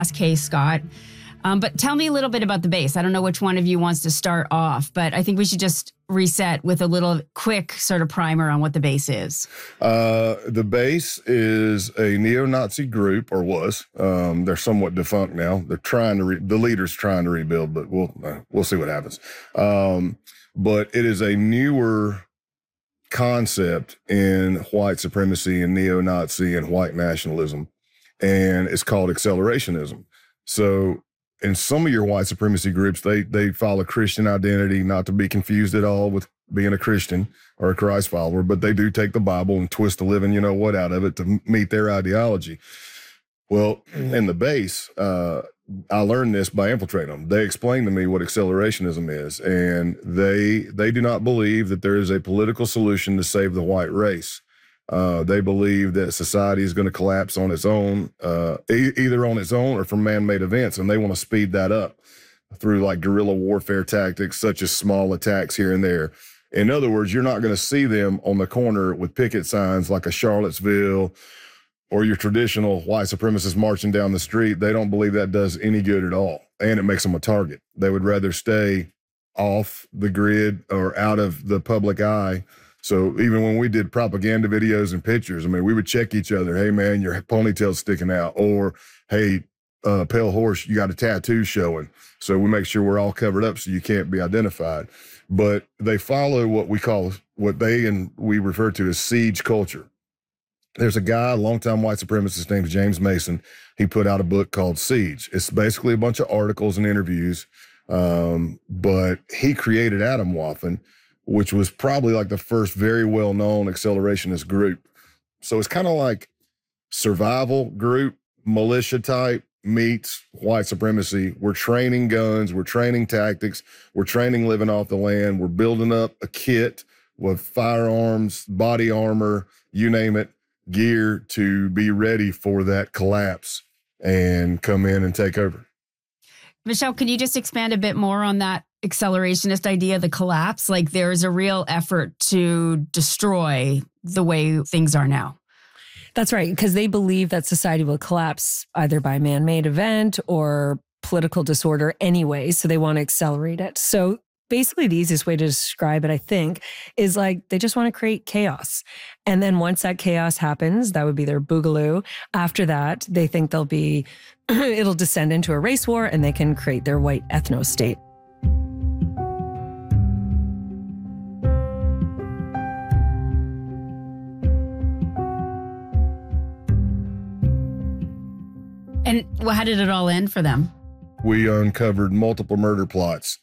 Kay Scott. But tell me a little bit about the base. I don't know which one of you wants to start off, but I think we should just reset with a little quick sort of primer on what the base is. The base is a neo-Nazi group, or was. They're somewhat defunct now. They're trying to, the leader's trying to rebuild, but we'll see what happens. But it is a newer concept in white supremacy and neo-Nazi and white nationalism, and it's called accelerationism. So in some of your white supremacy groups, they follow Christian identity, not to be confused at all with being a Christian or a Christ follower, but they do take the Bible and twist the living, what out of it to meet their ideology. Well, in the base, I learned this by infiltrating them. They explained to me what accelerationism is, and they do not believe that there is a political solution to save the white race. They believe that society is going to collapse on its own, either on its own or from man-made events, and they want to speed that up through like guerrilla warfare tactics, such as small attacks here and there. In other words, you're not going to see them on the corner with picket signs like a Charlottesville or your traditional white supremacists marching down the street. They don't believe that does any good at all, and it makes them a target. They would rather stay off the grid or out of the public eye. So even when we did propaganda videos and pictures, we would check each other. Hey, man, your ponytail's sticking out. Or, hey, pale horse, you got a tattoo showing. So we make sure we're all covered up so you can't be identified. But they follow what we refer to as siege culture. There's a guy, a longtime white supremacist named James Mason. He put out a book called Siege. It's basically a bunch of articles and interviews. But he created Atomwaffen, which was probably like the first very well-known accelerationist group. So it's kind of like survival group, militia type meets white supremacy. We're training guns, we're training tactics, we're training living off the land, we're building up a kit with firearms, body armor, you name it, gear to be ready for that collapse and come in and take over. Michelle, can you just expand a bit more on that accelerationist idea, the collapse? Like there's a real effort to destroy the way things are now. That's right, because they believe that society will collapse either by man-made event or political disorder anyway, so they want to accelerate it. So basically the easiest way to describe it, I think, is like they just want to create chaos. And then once that chaos happens, that would be their boogaloo. After that, they think it'll descend into a race war and they can create their white ethno-state. And how did it all end for them? We uncovered multiple murder plots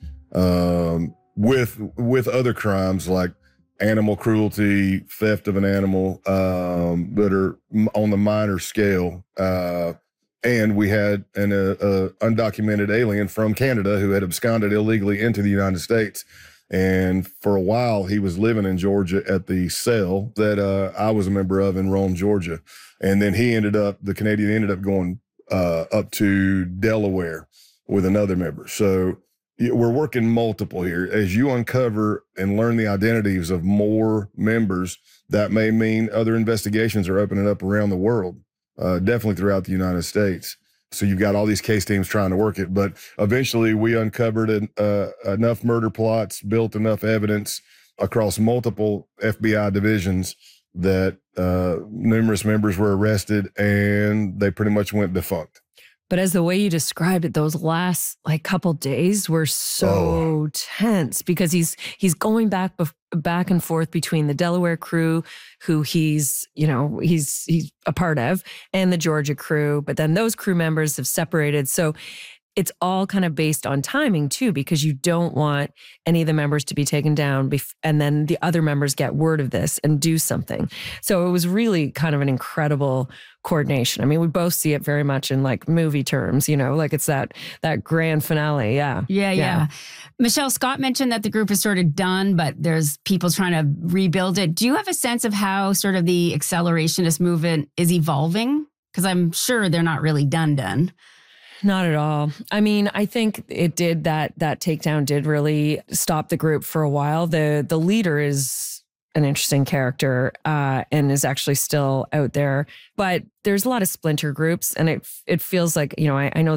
with other crimes like animal cruelty, theft of an animal that are on the minor scale. And we had an undocumented alien from Canada who had absconded illegally into the United States. And for a while, he was living in Georgia at the cell that I was a member of in Rome, Georgia. And then the Canadian ended up going up to Delaware with another member. So we're working multiple here. As you uncover and learn the identities of more members, that may mean other investigations are opening up around the world, definitely throughout the United States. So you've got all these case teams trying to work it. But eventually we uncovered enough murder plots, built enough evidence across multiple FBI divisions that numerous members were arrested and they pretty much went defunct. But as the way you described it, those last couple days were so tense because he's going back and forth between the Delaware crew, who he's a part of, and the Georgia crew. But then those crew members have separated. So it's all kind of based on timing too, because you don't want any of the members to be taken down and then the other members get word of this and do something. So it was really kind of an incredible coordination. We both see it very much in like movie terms, like it's that grand finale. Yeah. Michelle, Scott mentioned that the group is sort of done, but there's people trying to rebuild it. Do you have a sense of how sort of the accelerationist movement is evolving? Because I'm sure they're not really done. Not at all. I think it did that takedown did really stop the group for a while. The leader is an interesting character and is actually still out there. But there's a lot of splinter groups, and it feels like, I know